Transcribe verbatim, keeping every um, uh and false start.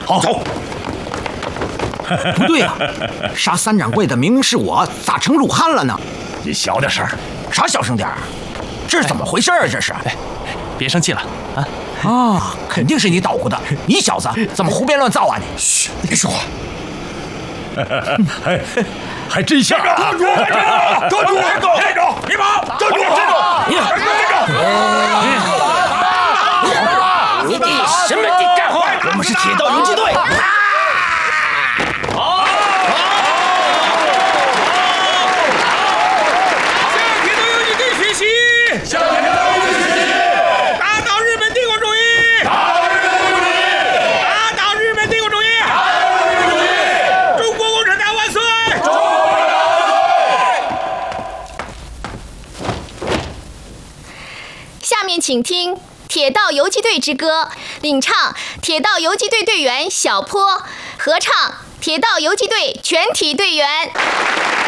好，走。 不对啊，杀三掌柜的明明是我，咋成鲁汉了呢？ 你小点声。 啥小声点儿？这是怎么回事啊？这是。 哎，别生气了啊！ 啊，肯定是你捣鼓的！你小子怎么胡编乱造啊你？ 嘘，别说话。还还真像啊！ 站住！站住！站住！站住！别跑！站住！站住！ 你的什么的干活？我们是铁道游击队。 请听《铁道游击队之歌》，领唱铁道游击队队员小坡，合唱铁道游击队全体队员。